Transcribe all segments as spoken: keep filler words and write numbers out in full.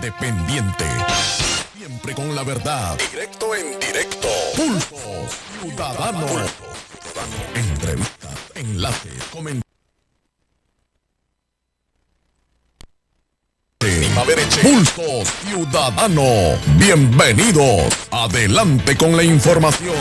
independiente. Siempre con la verdad. Directo en directo. Pulso Ciudadano. Entrevistas, enlaces, comentarios. Pulso Ciudadano. Bienvenidos. Adelante con la información.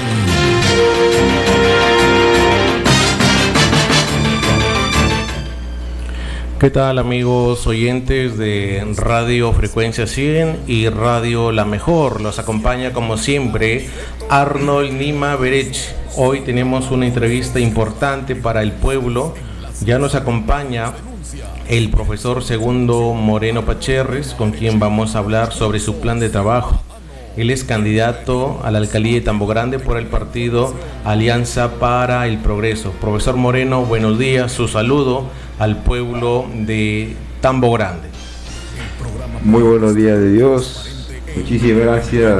¿Qué tal, amigos oyentes de Radio Frecuencia cien y Radio La Mejor? Los acompaña como siempre Arnold Lima Berech. Hoy tenemos una entrevista importante para el pueblo. Ya nos acompaña el profesor Segundo Moreno Pacherres, con quien vamos a hablar sobre su plan de trabajo. Él es candidato a la alcaldía de Tambo Grande por el partido Alianza para el Progreso. Profesor Moreno, buenos días, su saludo al pueblo de Tambo Grande. Muy buenos días de Dios. Muchísimas gracias,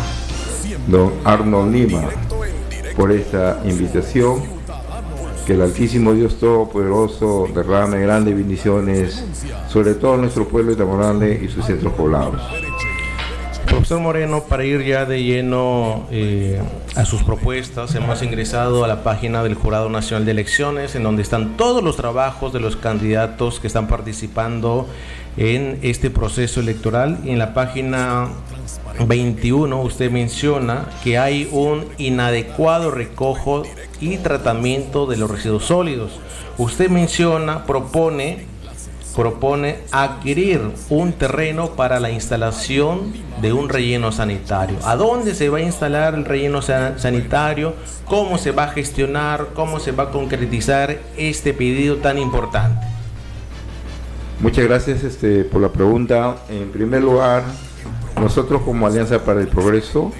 don Arnold Lima, por esta invitación. Que el Altísimo Dios Todopoderoso derrame grandes bendiciones sobre todo nuestro pueblo de Tambo Grande y sus centros poblados. Profesor Moreno, para ir ya de lleno eh, a sus propuestas, hemos ingresado a la página del Jurado Nacional de Elecciones, en donde están todos los trabajos de los candidatos que están participando en este proceso electoral. Y en la página veintiuno usted menciona que hay un inadecuado recojo y tratamiento de los residuos sólidos. Usted menciona, propone... propone adquirir un terreno para la instalación de un relleno sanitario. ¿A dónde se va a instalar el relleno sanitario? ¿Cómo se va a gestionar? ¿Cómo se va a concretizar este pedido tan importante? Muchas gracias este, por la pregunta. En primer lugar, nosotros como Alianza para el Progreso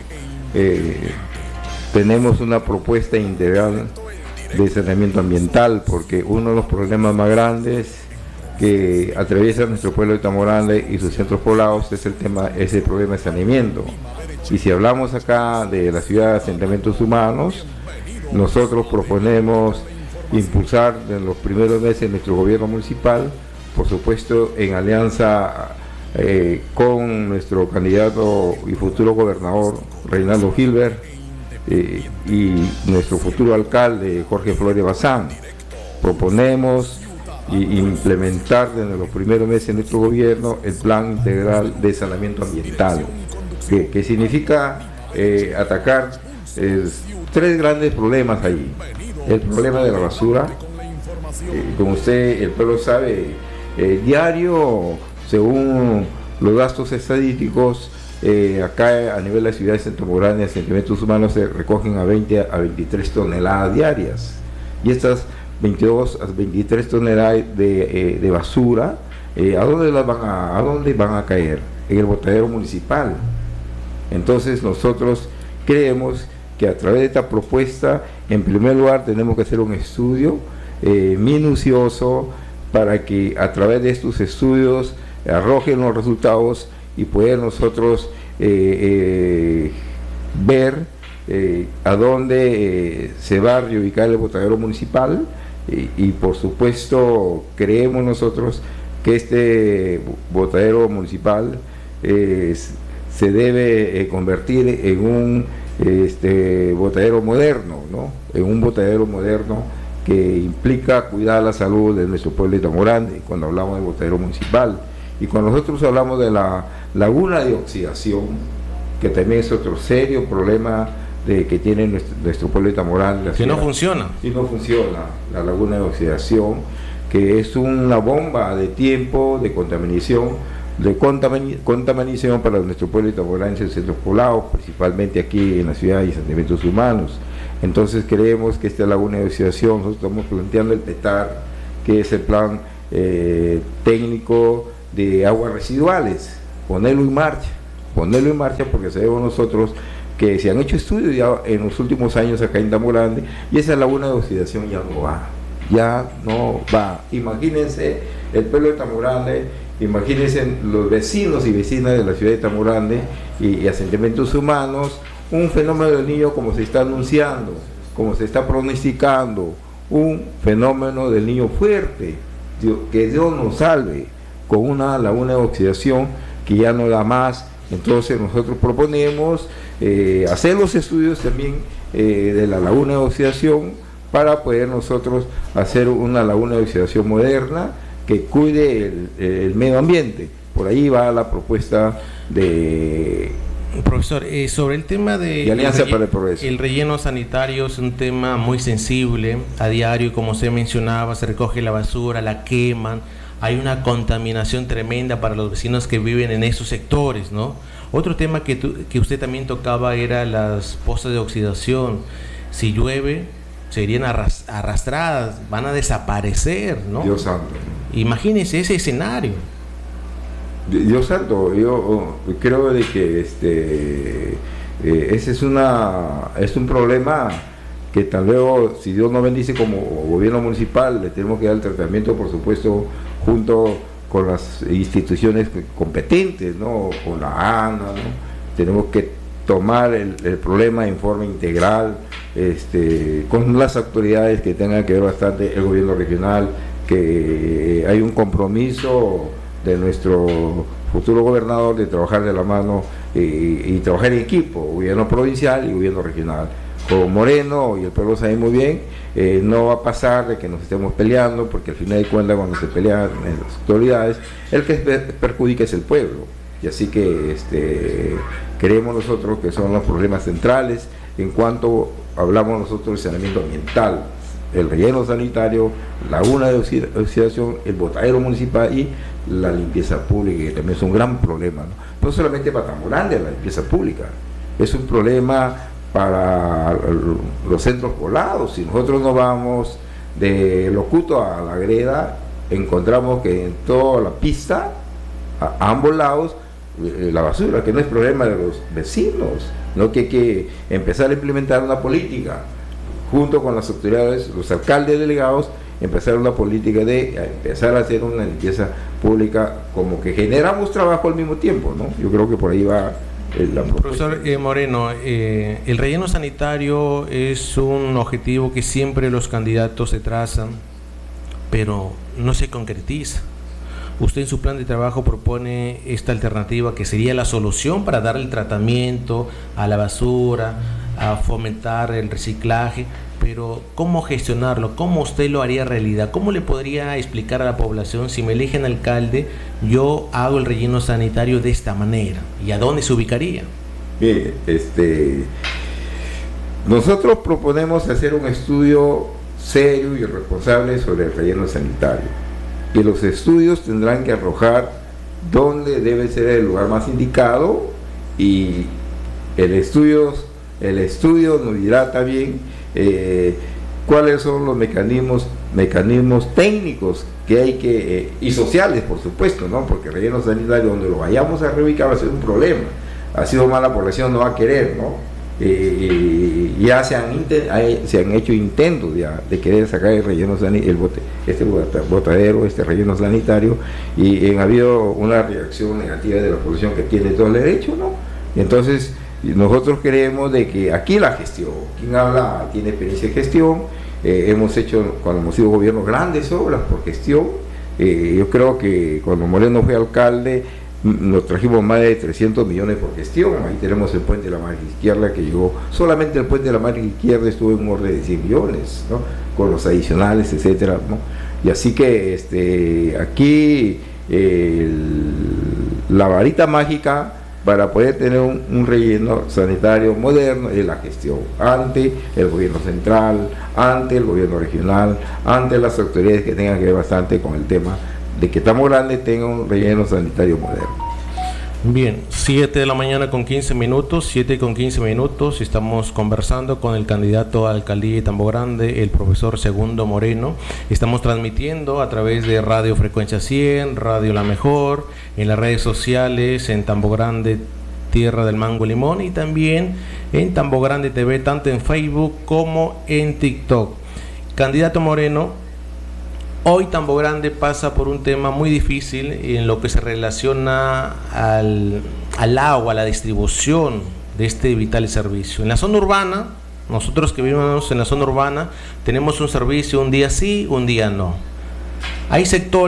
eh, tenemos una propuesta integral de saneamiento ambiental, porque uno de los problemas más grandes que atraviesa nuestro pueblo de Tambo Grande y sus centros poblados es el tema, es el problema de saneamiento. Y si hablamos acá de la ciudad de asentamientos humanos, nosotros proponemos impulsar en los primeros meses de nuestro gobierno municipal, por supuesto en alianza eh, con nuestro candidato y futuro gobernador Reinaldo Gilbert eh, y nuestro futuro alcalde Jorge Flores Bazán, proponemos y implementar desde los primeros meses de nuestro gobierno el plan integral de saneamiento ambiental, que, que significa eh, atacar eh, tres grandes problemas ahí. El problema de la basura, eh, como usted, el pueblo sabe, eh, diario, según los gastos estadísticos, eh, acá a nivel de la ciudad de Tambo Grande, asentamientos humanos se recogen a veinte a veintitrés toneladas diarias, y estas veintidós a veintitrés toneladas de, eh, de basura, eh, ¿a dónde las van a, a dónde van a caer? En el botadero municipal. Entonces nosotros creemos que a través de esta propuesta, en primer lugar tenemos que hacer un estudio eh, minucioso para que a través de estos estudios arrojen los resultados y poder nosotros eh, eh, ver eh, a dónde eh, se va a reubicar el botadero municipal. Y, y por supuesto creemos nosotros que este botadero municipal eh, se debe eh, convertir en un este, botadero moderno, ¿no? En un botadero moderno que implica cuidar la salud de nuestro pueblo de Tambo Grande, cuando hablamos de botadero municipal. Y cuando nosotros hablamos de la laguna de oxidación, que también es otro serio problema de que tiene nuestro, nuestro pueblo de Tambo Grande. Que no funciona. Y no funciona, la laguna de oxidación, que es una bomba de tiempo, de contaminación, de contaminación para nuestro pueblo de Tambo Grande y sus centros poblados, principalmente aquí en la ciudad y asentamientos humanos. Entonces creemos que esta laguna de oxidación, nosotros estamos planteando el PETAR, que es el plan eh, técnico de aguas residuales, ponerlo en marcha, ponerlo en marcha porque sabemos nosotros que se han hecho estudios ya en los últimos años acá en Tambo Grande, y esa laguna de oxidación ya no va, ya no va. Imagínense el pueblo de Tambo Grande, imagínense los vecinos y vecinas de la ciudad de Tambo Grande y, y asentamientos humanos, un fenómeno del niño como se está anunciando, como se está pronosticando, un fenómeno del niño fuerte, que Dios nos salve, con una laguna de oxidación que ya no da más. Entonces nosotros proponemos eh, hacer los estudios también eh, de la laguna de oxidación para poder nosotros hacer una laguna de oxidación moderna que cuide el, el medio ambiente. Por ahí va la propuesta de... Profesor, eh, sobre el tema de, de Alianza el, para el Progreso. El relleno sanitario es un tema muy sensible. A diario, como usted mencionaba, se recoge la basura, la queman. Hay una contaminación tremenda para los vecinos que viven en esos sectores, ¿no? Otro tema que, tu, que usted también tocaba era las pozas de oxidación. Si llueve, serían arras, arrastradas, van a desaparecer, ¿no? Dios santo. Imagínese ese escenario. Dios santo, yo creo de que este eh, ese es una es un problema que tal vez, si Dios nos bendice como gobierno municipal, le tenemos que dar el tratamiento, por supuesto, junto con las instituciones competentes, ¿no? Con la ANA, ¿no? Tenemos que tomar el, el problema en forma integral, este, con las autoridades que tengan que ver bastante, el gobierno regional, que hay un compromiso de nuestro futuro gobernador de trabajar de la mano y, y trabajar en equipo, gobierno provincial y gobierno regional. Con Moreno, y el pueblo sabe muy bien, eh, no va a pasar de que nos estemos peleando, porque al final de cuentas cuando se pelean las autoridades, el que perjudica es el pueblo. Y así que este, creemos nosotros que son los problemas centrales en cuanto hablamos nosotros del saneamiento ambiental, el relleno sanitario, laguna de oxidación, el botadero municipal y la limpieza pública, que también es un gran problema, ¿no? No solamente para Tambogrande la limpieza pública, es un problema para los centros poblados. Si nosotros nos vamos de Locuto a La Greda, encontramos que en toda la pista, a, a ambos lados, eh, la basura, que no es problema de los vecinos, no que hay que empezar a implementar una política junto con las autoridades, los alcaldes delegados, empezar una política de empezar a hacer una limpieza pública, como que generamos trabajo al mismo tiempo, ¿no? Yo creo que por ahí va el, la propuesta. Profesor eh, Moreno, eh, el relleno sanitario es un objetivo que siempre los candidatos se trazan, pero no se concretiza. Usted en su plan de trabajo propone esta alternativa que sería la solución para dar el tratamiento a la basura, a fomentar el reciclaje, pero ¿cómo gestionarlo? ¿Cómo usted lo haría realidad? ¿Cómo le podría explicar a la población, si me eligen alcalde, yo hago el relleno sanitario de esta manera? ¿Y a dónde se ubicaría? Bien, este, nosotros proponemos hacer un estudio serio y responsable sobre el relleno sanitario, y los estudios tendrán que arrojar dónde debe ser el lugar más indicado, y el estudio, el estudio nos dirá también eh, cuáles son los mecanismos mecanismos técnicos que hay que, eh, y sociales, por supuesto, ¿no? Porque el relleno sanitario, donde lo vayamos a reubicar, va a ser un problema. Ha sido mala población, no va a querer, ¿no? Eh, ya se han, hay, se han hecho intentos ya de querer sacar el relleno sanitario, el bote, este botadero, este relleno sanitario, y, y ha habido una reacción negativa de la población que tiene todo el derecho, ¿no? Entonces, nosotros creemos de que aquí la gestión, quien habla tiene experiencia de gestión, eh, hemos hecho, cuando hemos sido gobierno, grandes obras por gestión. Eh, yo creo que cuando Moreno fue alcalde, nos trajimos más de trescientos millones por gestión. Ahí tenemos el puente de la margen izquierda que llegó, solamente el puente de la margen izquierda estuvo en un orden de cien millones, ¿no? Con los adicionales, etcétera, ¿no? Y así que este, aquí eh, el, la varita mágica para poder tener un, un relleno sanitario moderno es la gestión, ante el gobierno central, ante el gobierno regional, ante las autoridades que tengan que ver bastante con el tema de que Tambogrande tenga un relleno sanitario moderno. Bien, siete de la mañana con quince minutos, siete con quince minutos, estamos conversando con el candidato a alcaldía de Tambogrande, el profesor Segundo Moreno. Estamos transmitiendo a través de Radio Frecuencia cien, Radio La Mejor, en las redes sociales, en Tambogrande Tierra del Mango y Limón, y también en Tambogrande T V, tanto en Facebook como en TikTok. Candidato Moreno, hoy Tambogrande pasa por un tema muy difícil en lo que se relaciona al, al agua, a la distribución de este vital servicio. En la zona urbana, nosotros que vivimos en la zona urbana, tenemos un servicio un día sí, un día no. Hay sectores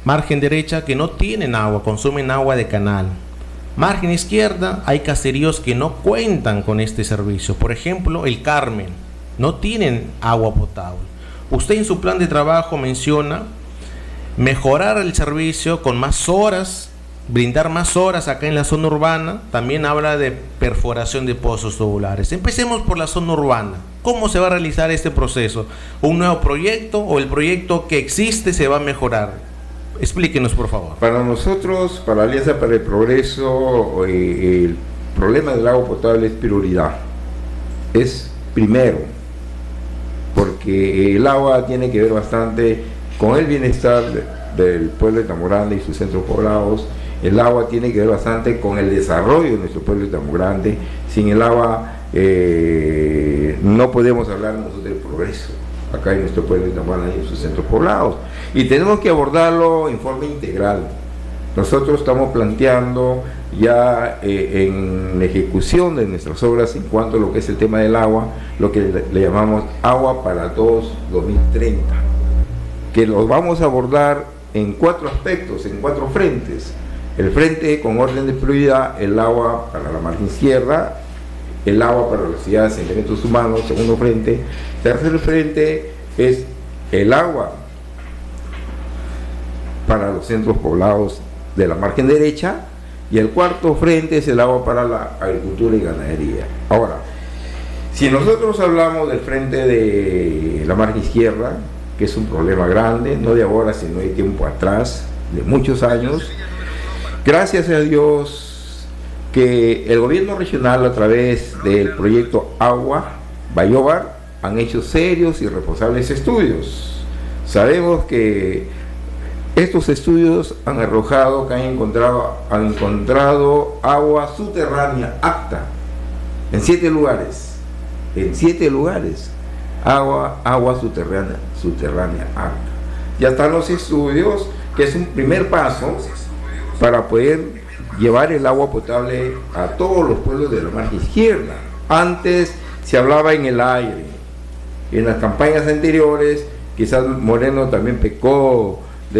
margen derecha, que no tienen agua, consumen agua de canal. Margen izquierda, hay caseríos que no cuentan con este servicio. Por ejemplo, el Carmen, no tienen agua potable. Usted en su plan de trabajo menciona mejorar el servicio con más horas, brindar más horas acá en la zona urbana. También habla de perforación de pozos tubulares. Empecemos por la zona urbana. ¿Cómo se va a realizar este proceso? ¿Un nuevo proyecto o el proyecto que existe se va a mejorar? Explíquenos, por favor. Para nosotros, para Alianza para el Progreso, eh, el problema del agua potable es prioridad. Es primero, porque el agua tiene que ver bastante con el bienestar de, del pueblo de Tambo Grande y sus centros poblados. El agua tiene que ver bastante con el desarrollo de nuestro pueblo de Tambo Grande. Sin el agua eh, no podemos hablar nosotros del progreso acá en nuestro pueblo de Tambo Grande y en sus centros poblados. Y tenemos que abordarlo en forma integral. Nosotros estamos planteando ya eh, en la ejecución de nuestras obras en cuanto a lo que es el tema del agua, lo que le, le llamamos Agua para Todos dos mil treinta, que los vamos a abordar en cuatro aspectos, en cuatro frentes. El frente con orden de prioridad, el agua para la margen izquierda, el agua para las ciudades y elementos humanos, segundo frente. Tercer frente es el agua para los centros poblados de la margen derecha, y el cuarto frente es el agua para la agricultura y ganadería. Ahora, si nosotros hablamos del frente de la margen izquierda, que es un problema grande, no de ahora, sino de tiempo atrás, de muchos años, gracias a Dios que el gobierno regional, a través del proyecto Agua Bayobar, han hecho serios y responsables estudios. Sabemos que estos estudios han arrojado que han encontrado, han encontrado agua subterránea apta en siete lugares, en siete lugares, agua, agua subterránea, subterránea apta. Ya están los estudios, que es un primer paso para poder llevar el agua potable a todos los pueblos de la margen izquierda. Antes se hablaba en el aire, en las campañas anteriores, quizás Moreno también pecó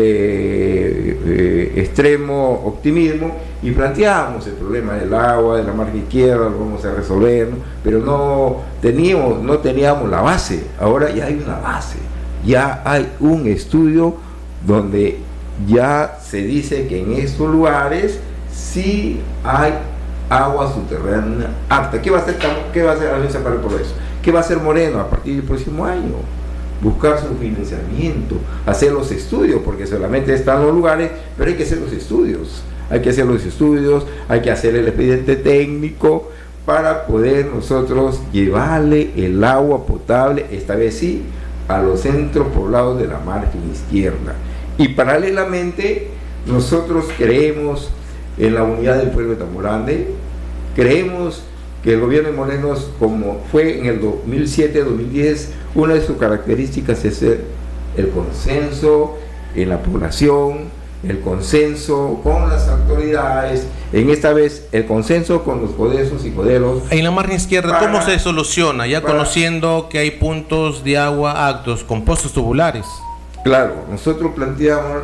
de eh, extremo optimismo y planteábamos el problema del agua, de la margen izquierda, lo vamos a resolver, ¿no? Pero no teníamos, no teníamos la base. Ahora ya hay una base, ya hay un estudio donde ya se dice que en estos lugares sí hay agua subterránea apta. ¿Qué va a hacer, qué va a hacer la Alianza para el Progreso? ¿Qué va a hacer Moreno a partir del próximo año? Buscar su financiamiento, hacer los estudios, porque solamente están los lugares, pero hay que hacer los estudios, hay que hacer los estudios, hay que hacer el expediente técnico para poder nosotros llevarle el agua potable, esta vez sí, a los centros poblados de la margen izquierda. Y paralelamente nosotros creemos en la unidad del pueblo de Tambo Grande, creemos que el gobierno de Moreno, como fue en el dos mil siete dos mil diez, una de sus características es el, el consenso en la población, el consenso con las autoridades, en esta vez el consenso con los codesos y coderos. En la margen izquierda, para, ¿cómo se soluciona? Ya para, conociendo que hay puntos de agua actos con pozos tubulares. Claro, nosotros planteamos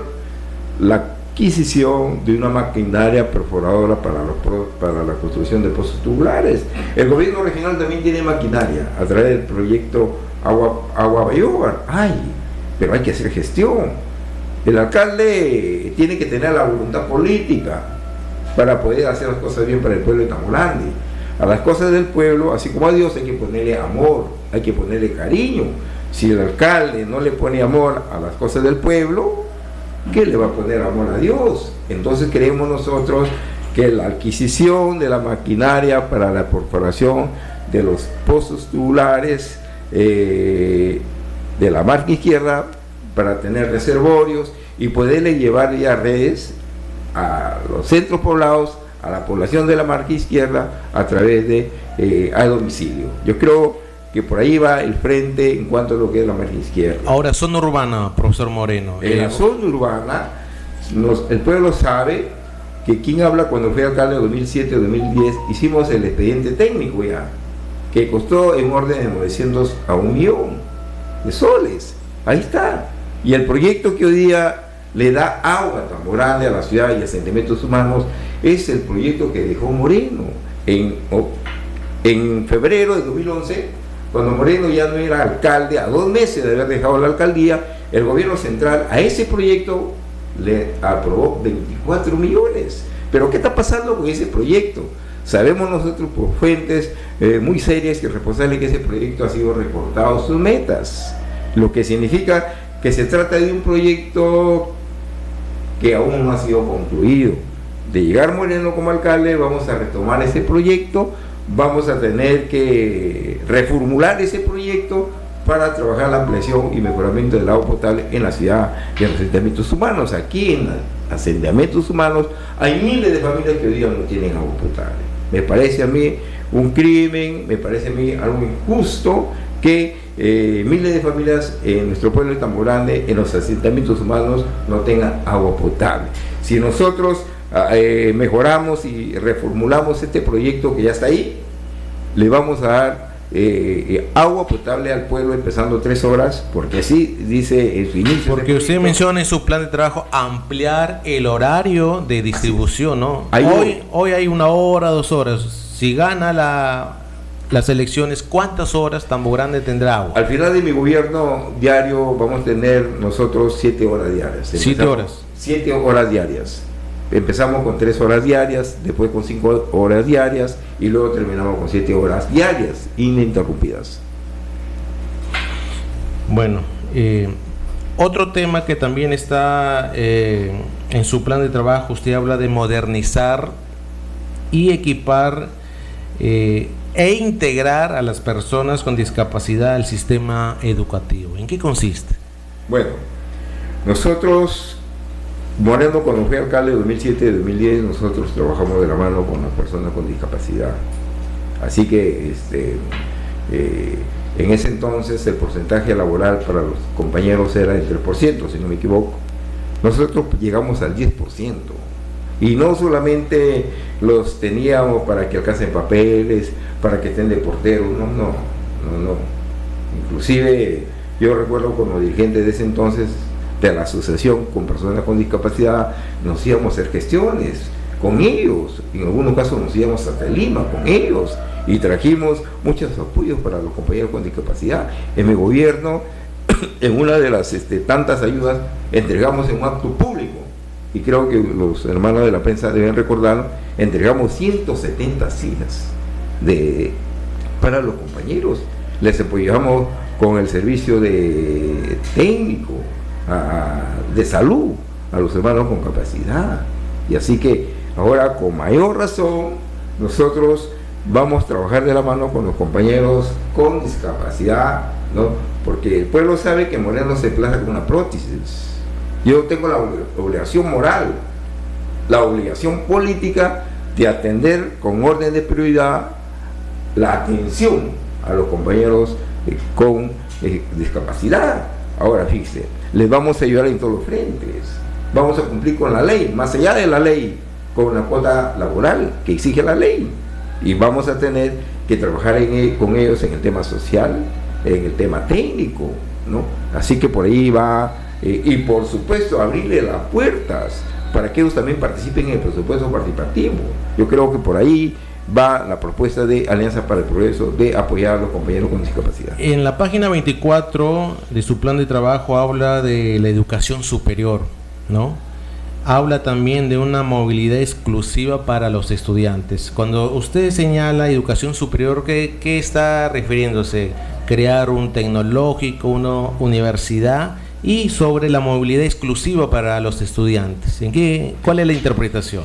la adquisición de una maquinaria perforadora para la, para la construcción de pozos tubulares. El gobierno regional también tiene maquinaria a través del proyecto Agua, Agua Bayobar. Ay, pero hay que hacer gestión. El alcalde tiene que tener la voluntad política para poder hacer las cosas bien para el pueblo de Tambo Grande. A las cosas del pueblo, así como a Dios, hay que ponerle amor, hay que ponerle cariño. Si el alcalde no le pone amor a las cosas del pueblo, ¿qué le va a poner amor a Dios? Entonces creemos nosotros que la adquisición de la maquinaria para la perforación de los pozos tubulares eh, de la margen izquierda, para tener reservorios y poderle llevar ya redes a los centros poblados, a la población de la margen izquierda, a través de eh, a domicilio. Yo creo que por ahí va el frente en cuanto a lo que es la margen izquierda. Ahora, zona urbana, profesor Moreno. En la zona urbana, nos, el pueblo sabe que quien habla cuando fue alcalde en dos mil siete dos mil diez, hicimos el expediente técnico ya, que costó en orden de novecientos a un millón de soles. Ahí está. Y el proyecto que hoy día le da agua a Tambo Grande, a la ciudad y a Asentamientos Humanos, es el proyecto que dejó Moreno en, en febrero de dos mil once, cuando Moreno ya no era alcalde, a dos meses de haber dejado la alcaldía. El gobierno central a ese proyecto le aprobó veinticuatro millones. Pero ¿qué está pasando con ese proyecto? Sabemos nosotros por fuentes eh, muy serias y responsables que ese proyecto ha sido recortado sus metas, lo que significa que se trata de un proyecto que aún no ha sido concluido. De llegar Moreno como alcalde, vamos a retomar ese proyecto, vamos a tener que reformular ese proyecto para trabajar la ampliación y mejoramiento del agua potable en la ciudad y en los asentamientos humanos. Aquí en los asentamientos humanos hay miles de familias que hoy día no tienen agua potable. Me parece a mí un crimen, me parece a mí algo injusto que eh, miles de familias en nuestro pueblo de Tambo Grande, en los asentamientos humanos, no tengan agua potable. Si nosotros eh, mejoramos y reformulamos este proyecto que ya está ahí, le vamos a dar eh, eh, agua potable al pueblo empezando tres horas, porque así dice en su inicio. Porque usted menciona en su plan de trabajo ampliar el horario de distribución, ¿no? Hay hoy, hoy hay una hora, dos horas. Si gana la, las elecciones, ¿cuántas horas Tambo Grande tendrá agua? Al final de mi gobierno diario vamos a tener nosotros siete horas diarias. Empezamos, siete horas. Siete horas diarias. Empezamos con tres horas diarias, después con cinco horas diarias y luego terminamos con siete horas diarias ininterrumpidas. Bueno, eh, otro tema que también está eh, en su plan de trabajo, usted habla de modernizar y equipar eh, e integrar a las personas con discapacidad al sistema educativo. ¿En qué consiste? Bueno, nosotros, Moreno, cuando fui alcalde de dos mil siete a dos mil diez, nosotros trabajamos de la mano con las personas con discapacidad. Así que este, eh, en ese entonces el porcentaje laboral para los compañeros era del tres por ciento, si no me equivoco. Nosotros llegamos al diez por ciento. Y no solamente los teníamos para que alcancen papeles, para que estén de porteros, no, no, no, no. Inclusive yo recuerdo como dirigente de ese entonces de la asociación con personas con discapacidad, nos íbamos a hacer gestiones con ellos, en algunos casos nos íbamos hasta Lima con ellos y trajimos muchos apoyos para los compañeros con discapacidad. En mi gobierno, en una de las este, tantas ayudas, entregamos en un acto público, y creo que los hermanos de la prensa deben recordarlo, entregamos ciento setenta sillas de, para los compañeros, les apoyamos con el servicio de técnico, a, de salud, a los hermanos con capacidad. Y así que ahora con mayor razón nosotros vamos a trabajar de la mano con los compañeros con discapacidad, ¿no? Porque el pueblo sabe que Moreno se plaza con una prótesis. Yo tengo la obligación moral, la obligación política de atender con orden de prioridad la atención a los compañeros eh, con eh, discapacidad. Ahora fíjese, les vamos a ayudar en todos los frentes, vamos a cumplir con la ley, más allá de la ley, con la cuota laboral que exige la ley, y vamos a tener que trabajar en, con ellos en el tema social, en el tema técnico, ¿no? Así que por ahí va, eh, y por supuesto abrirle las puertas para que ellos también participen en el presupuesto participativo. Yo creo que por ahí va la propuesta de Alianza para el Progreso de apoyar a los compañeros con discapacidad. En la página veinticuatro de su plan de trabajo habla de la educación superior, ¿no? Habla también de una movilidad exclusiva para los estudiantes. Cuando usted señala educación superior, ¿qué, qué está refiriéndose? Crear un tecnológico, una universidad, y sobre la movilidad exclusiva para los estudiantes. ¿En qué, cuál es la interpretación?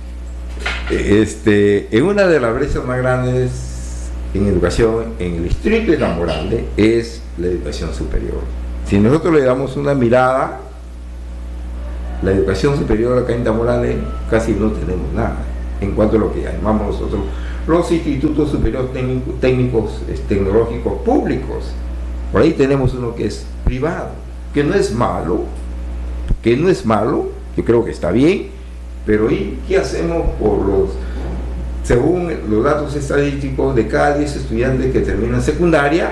Este, en una de las brechas más grandes en educación en el distrito de Tambo Grande es la educación superior. Si nosotros le damos una mirada, la educación superior acá en Tambo Grande casi no tenemos nada en cuanto a lo que llamamos nosotros los institutos superiores técnico, técnicos tecnológicos públicos. Por ahí tenemos uno que es privado, que no es malo, que no es malo, yo creo que está bien. Pero ¿y qué hacemos por los, según los datos estadísticos, de cada diez estudiantes que terminan secundaria,